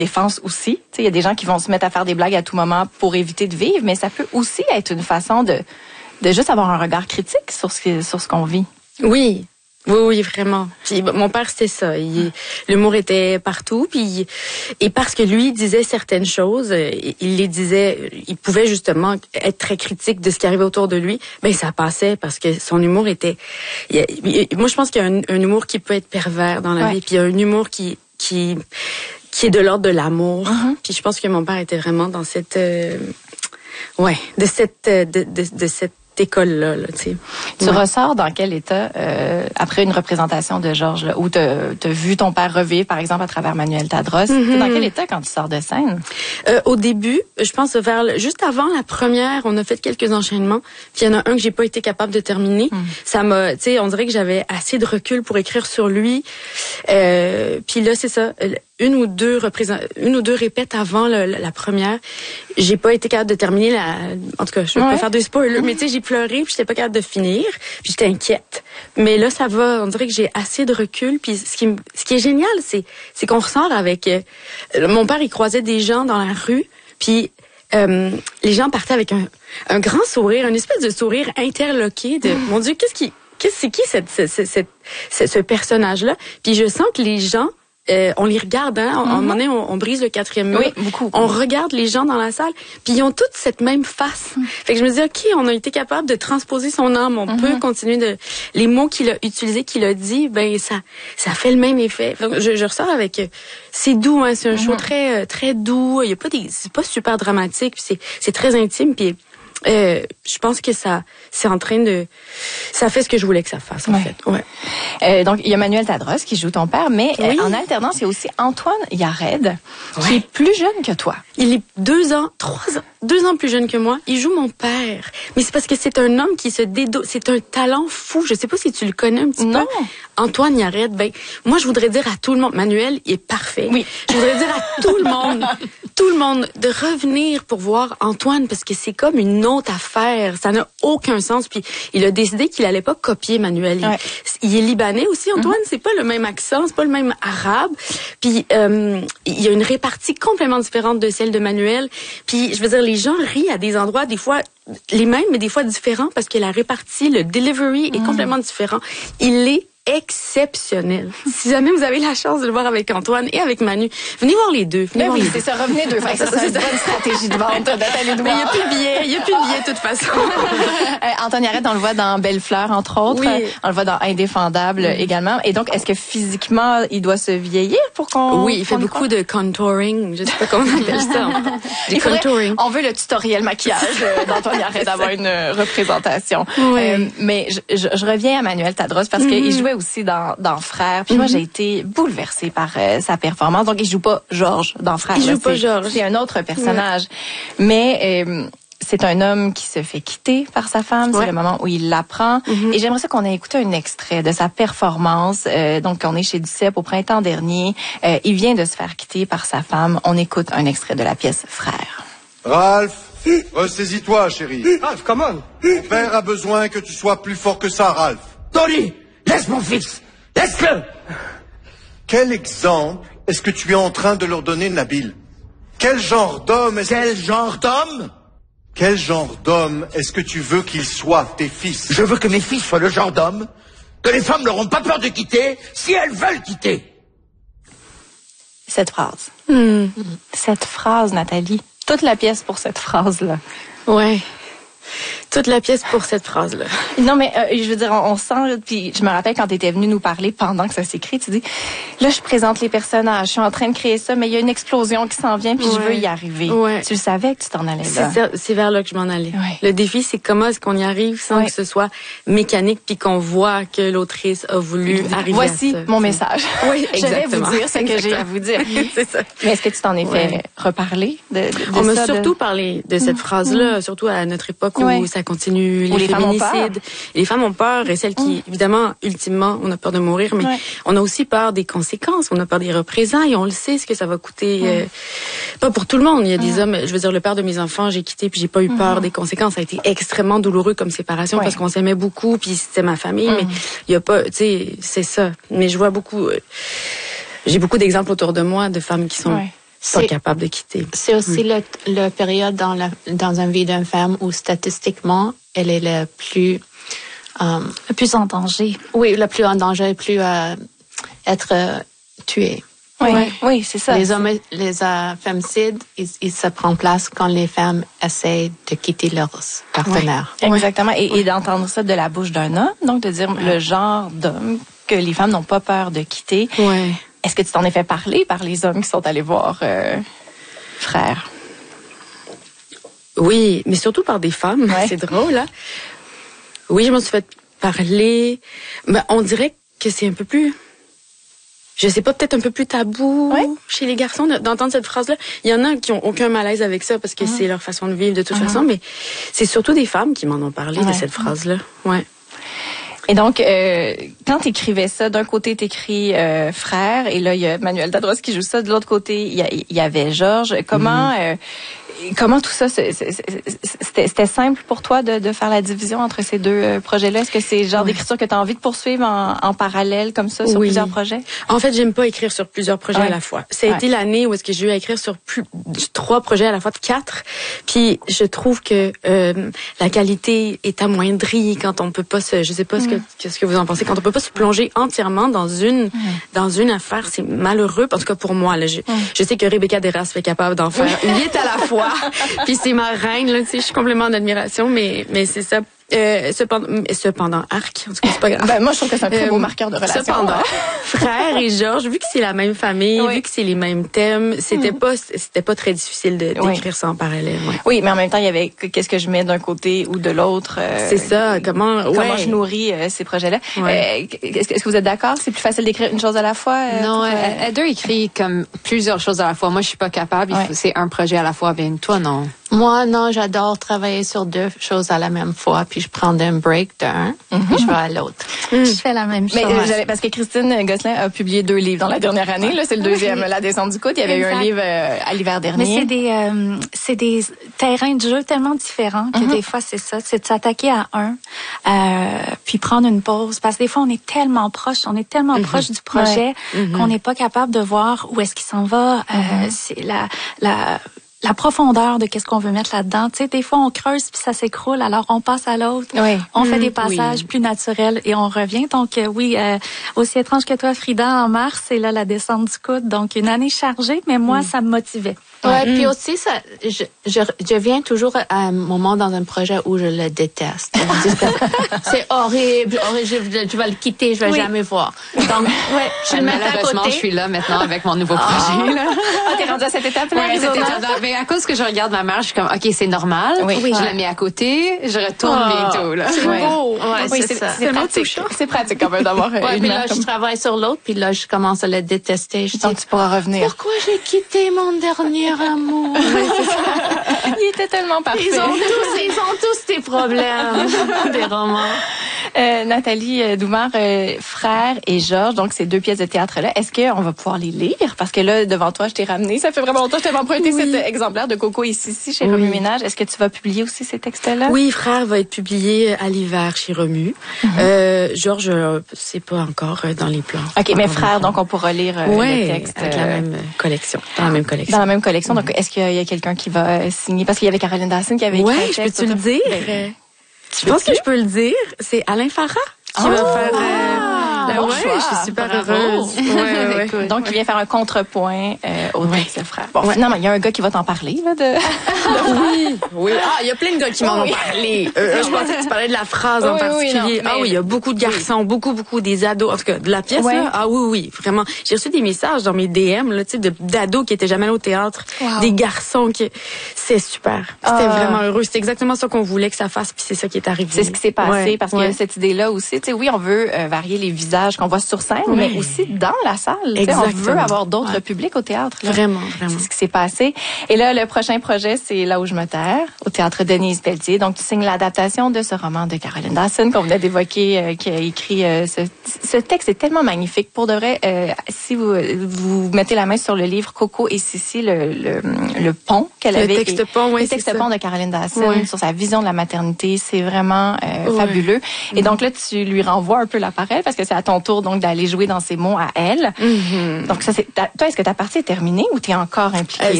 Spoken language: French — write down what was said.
défense aussi. Tu sais, il y a des gens qui vont se mettre à faire des blagues à tout moment pour éviter de vivre, mais ça peut aussi être une façon de juste avoir un regard critique sur ce qu'on vit. Oui. Oui, vraiment. Puis mon père, c'était ça. L'humour était partout. Puis et parce que lui disait certaines choses, il les disait. Il pouvait justement être très critique de ce qui arrivait autour de lui. Ben ça passait parce que son humour était. Moi, je pense qu'il y a un humour qui peut être pervers dans la vie. Puis il y a un humour qui est de l'ordre de l'amour. Puis je pense que mon père était vraiment dans cette de cette école-là, tu sais. Tu ressors dans quel état après une représentation de Georges, là, où t'as vu ton père revivre, par exemple, à travers Manuel Tadros? T'es dans quel état quand tu sors de scène? Au début, je pense juste avant la première, on a fait quelques enchaînements, puis il y en a un que j'ai pas été capable de terminer. Ça m'a, tu sais, on dirait que j'avais assez de recul pour écrire sur lui. Puis là, c'est ça. Une ou deux répètes avant la première, j'ai pas été capable de terminer en tout cas, je vais pas faire de spoilers, mais tu sais, j'ai pleuré, puis j'étais pas capable de finir, puis j'étais inquiète. Mais là, ça va, on dirait que j'ai assez de recul, puis ce qui est génial, c'est qu'on ressort avec mon père, il croisait des gens dans la rue, puis les gens partaient avec un grand sourire, une espèce de sourire interloqué de mon Dieu, c'est qui ce personnage-là? Puis je sens que les gens on les regarde, hein. À un moment donné, on brise le quatrième mur. Oui, beaucoup. On regarde les gens dans la salle, puis ils ont toutes cette même face. Fait que je me dis, OK, on a été capable de transposer son âme. On peut continuer les mots qu'il a utilisés, qu'il a dit, ben ça fait le même effet. Donc, je ressors avec, c'est doux, hein. C'est un show très, très doux. Il y a pas c'est pas super dramatique, puis c'est très intime, puis je pense que ça fait ce que je voulais que ça fasse, en fait. Ouais. Donc, il y a Manuel Tadros qui joue ton père, mais en alternance, il y a aussi Antoine Yared, qui est plus jeune que toi. Il est 2 ans plus jeune que moi. Il joue mon père. Mais c'est parce que c'est un homme qui c'est un talent fou. Je sais pas si tu le connais un petit peu. Antoine Yared, moi, je voudrais dire à tout le monde, Manuel, il est parfait. Oui. Je voudrais dire à tout le monde, de revenir pour voir Antoine, parce que c'est comme une autre affaire. Ça n'a aucun sens. Puis, il a décidé qu'il allait pas copier Manuel. Il est libanais aussi, Antoine. C'est pas le même accent, c'est pas le même arabe. Puis, il y a une répartie complètement différente de celle de Manuel. Puis, je veux dire, les gens rient à des endroits, des fois, les mêmes, mais des fois différents, parce que la répartie, le delivery est complètement différent. Il est exceptionnel. Si jamais vous avez la chance de le voir avec Antoine et avec Manu, venez voir les deux. Oui, c'est ça, revenez deux. Ça, c'est une bonne stratégie de vente, Nathalie Douard. Mais il n'y a plus de billets, de toute façon. Antoine Yared, on le voit dans Belle-Fleur, entre autres. Oui. On le voit dans Indéfendable également. Et donc, est-ce que physiquement, il doit se vieillir pour qu'on... Oui, il fait beaucoup de contouring. Je sais pas comment on appelle ça. Contouring. On veut le tutoriel maquillage d'Antoine Yared d'avoir une représentation. Oui. Mais je reviens à Manuel Tadros parce qu'il jouait aussi dans Frères. Puis moi, j'ai été bouleversée par sa performance. Donc, il joue pas Georges dans Frères. Il joue pas Georges. C'est un autre personnage. Mais c'est un homme qui se fait quitter par sa femme. C'est le moment où il l'apprend. Et j'aimerais ça qu'on ait écouté un extrait de sa performance. Donc, on est chez Duceppe au printemps dernier. Il vient de se faire quitter par sa femme. On écoute un extrait de la pièce Frères. Ralph, ressaisis-toi, chérie. Ralph, come on. Mon père a besoin que tu sois plus fort que ça, Ralph. Tony, laisse mon fils. Laisse-le. Quel exemple est-ce que tu es en train de leur donner, Nabil? Quel genre d'homme est-ce Quel genre d'homme? Quel genre d'homme est-ce que tu veux qu'ils soient, tes fils? Je veux que mes fils soient le genre d'homme que les femmes n'auront pas peur de quitter si elles veulent quitter. Cette phrase. Cette phrase, Nathalie. Toute la pièce pour cette phrase-là. Ouais. Toute la pièce pour cette phrase-là. Non, mais je veux dire, on sent, puis je me rappelle quand tu étais venue nous parler pendant que ça s'écrit, tu dis, là, je présente les personnages, je suis en train de créer ça, mais il y a une explosion qui s'en vient, puis je veux y arriver. Tu le savais que tu t'en allais là. C'est vers là que je m'en allais. Le défi, c'est comment est-ce qu'on y arrive sans que ce soit mécanique, puis qu'on voit que l'autrice a voulu arriver à ça. Voici mon message. Oui, exactement. Je vais vous dire ce que j'ai à vous dire. C'est ça. Mais est-ce que tu t'en es fait reparler de on ça? m'a surtout parlé de cette phrase-là, surtout à notre époque où ça continue, les féminicides. Les femmes ont peur, et celles qui, évidemment, ultimement, on a peur de mourir, mais on a aussi peur des conséquences, on a peur des représailles, on le sait ce que ça va coûter. Pas pour tout le monde. Il y a des hommes, je veux dire, le père de mes enfants, j'ai quitté, puis j'ai pas eu peur des conséquences. Ça a été extrêmement douloureux comme séparation parce qu'on s'aimait beaucoup, puis c'était ma famille, mais il y a pas, tu sais, c'est ça. Mais je vois beaucoup, j'ai beaucoup d'exemples autour de moi de femmes qui sont pas capable de quitter. C'est aussi le période dans une vie d'une femme où statistiquement, elle est le plus en danger. Oui, le plus en danger, plus être tuée. Oui, c'est ça. Les femicides, ils se prennent place quand les femmes essaient de quitter leur partenaire. Oui, exactement. Et d'entendre ça de la bouche d'un homme, donc de dire le genre d'homme que les femmes n'ont pas peur de quitter. Ouais. Est-ce que tu t'en es fait parler par les hommes qui sont allés voir Frère? Oui, mais surtout par des femmes. Ouais. C'est drôle, hein? Oui, je m'en suis fait parler. Mais on dirait que c'est un peu plus... Je sais pas, peut-être un peu plus tabou chez les garçons d'entendre cette phrase-là. Il y en a qui ont aucun malaise avec ça parce que c'est leur façon de vivre de toute façon, mais c'est surtout des femmes qui m'en ont parlé de cette phrase-là. Ouais. Et donc, quand t'écrivais ça, d'un côté t'écris Frère, et là il y a Manuel Dadros qui joue ça, de l'autre côté il y avait Georges. Comment tout ça, c'était simple pour toi de faire la division entre ces deux projets-là? Est-ce que c'est le genre d'écriture que tu as envie de poursuivre en parallèle comme ça sur plusieurs projets? En fait, j'aime pas écrire sur plusieurs projets à la fois. Ça a été l'année où est-ce que j'ai eu à écrire sur 3 projets à la fois, 4. Puis je trouve que la qualité est amoindrie quand on peut pas je sais pas ce que vous en pensez, quand on peut pas se plonger entièrement dans une affaire, c'est malheureux. En tout cas pour moi, là, je sais que Rebecca Deras est capable d'en faire 8 à la fois. Puis c'est ma reine, là, tu sais, je suis complètement en admiration, mais c'est ça. Cependant, arc, en tout cas, c'est pas grave. Ben, moi, je trouve que c'est un très beau marqueur de relation. Cependant, Frère et Georges, vu que c'est la même famille, vu que c'est les mêmes thèmes, c'était pas très difficile d'écrire ça en parallèle. Ouais. Oui, mais en même temps, il y avait qu'est-ce que je mets d'un côté ou de l'autre. C'est ça, comment je nourris ces projets-là. Est-ce que vous êtes d'accord? C'est plus facile d'écrire une chose à la fois? Non, Heather écrit comme plusieurs choses à la fois. Moi, je suis pas capable. C'est un projet à la fois. Ben, toi, non. Moi, non, j'adore travailler sur 2 choses à la même fois, puis je prends un break d'un, puis je vais à l'autre. Je fais la même chose. Mais parce que Christine Gosselin a publié 2 livres dans la dernière année. Là, c'est le deuxième, La descente du coude. Il y avait eu un livre à l'hiver dernier. Mais c'est des terrains de jeu tellement différents que des fois, c'est ça. C'est de s'attaquer à un, puis prendre une pause. Parce que des fois, on est tellement proche du projet qu'on n'est pas capable de voir où est-ce qu'il s'en va. C'est la profondeur de qu'est-ce qu'on veut mettre là-dedans. Tu sais, des fois, on creuse puis ça s'écroule, alors on passe à l'autre. Oui. On fait des passages plus naturels et on revient. Donc, aussi étrange que toi, Frida, en mars, c'est là la descente du coude. Donc, une année chargée, mais moi, ça me motivait. Ouais, puis aussi, ça, je viens toujours à un moment dans un projet où je le déteste. C'est horrible, je vais le quitter, je vais jamais voir. Donc, je le mets à côté. Je suis là maintenant avec mon nouveau projet. Là. T'es rendue à cette étape-là? Mais à cause que je regarde ma mère, je suis comme, OK, c'est normal. Je la mets à côté, je retourne bientôt. Là. C'est beau. C'est pratique. C'est pratique quand même d'avoir une puis là, je travaille sur l'autre, puis là, je commence à le détester. Je dis, tu pourras revenir. Pourquoi j'ai quitté mon dernier amour? Il était tellement parfait. Ils ont tous des problèmes. Des romans. Nathalie Doumar, Frère et Georges, donc ces 2 pièces de théâtre-là, est-ce qu'on va pouvoir les lire? Parce que là, devant toi, je t'ai ramené. Ça fait vraiment longtemps que je t'avais emprunté cet exemplaire de Coco et Sissi chez Remue Ménage. Est-ce que tu vas publier aussi ces textes-là? Oui, Frère va être publié à l'hiver chez Remue. Georges, c'est pas encore dans les plans. OK, mais Frère, donc on pourra lire le texte. Avec la même collection. Dans la même collection. Dans la même collection. Donc, est-ce qu'il y a quelqu'un qui va signer? Parce qu'il y avait Caroline Dawson qui avait écrit un texte. Peux-tu le dire? Je pense que je peux le dire. C'est Alain Farah qui va faire... je suis super heureuse. Ouais. Donc, il vient faire un contrepoint au texte de Frère. Bon, finalement, il y a un gars qui va t'en parler, là, Oui. Ah, il y a plein de gars qui m'en ont parlé. Je pensais que tu parlais de la phrase en particulier. Il y a beaucoup de garçons, beaucoup des ados. En tout cas, de la pièce, là. Ah oui, vraiment. J'ai reçu des messages dans mes DM, là, tu sais, d'ados qui étaient jamais allés au théâtre. Des garçons qui... C'est super. C'était vraiment heureux. C'était exactement ça qu'on voulait que ça fasse, puis c'est ça qui est arrivé. C'est ce qui s'est passé, parce qu'il y a cette idée-là aussi. Tu sais, oui, on veut varier les visages qu'on voit sur scène, mais aussi dans la salle. On veut avoir d'autres publics au théâtre. Là. Vraiment. C'est ce qui s'est passé. Et là, le prochain projet, c'est Là où je me terre, au théâtre Denise Pelletier. Donc, tu signes l'adaptation de ce roman de Caroline Dawson qu'on venait d'évoquer, qui a écrit ce texte est tellement magnifique. Pour de vrai, si vous mettez la main sur le livre Coco et Sissi, le pont qu'elle avait. Le texte pont de Caroline Dawson sur sa vision de la maternité, c'est vraiment fabuleux. Et donc là, tu lui renvoies un peu l'appareil parce que c'est à ton tour donc d'aller jouer dans ces mots à elle. Donc ça, toi, est-ce que ta partie est terminée ou t'es encore impliquée